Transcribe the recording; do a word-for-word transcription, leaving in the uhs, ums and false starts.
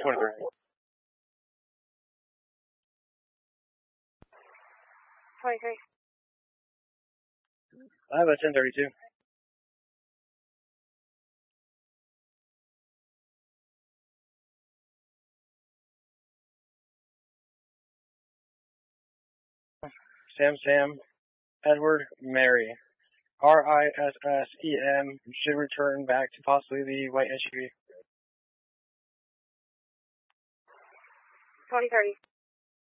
twenty-three. twenty-three. I have a ten thirty-two. Sam, Sam, Edward, Mary. R I S S E M should return back to possibly the white S U V. twenty thirty.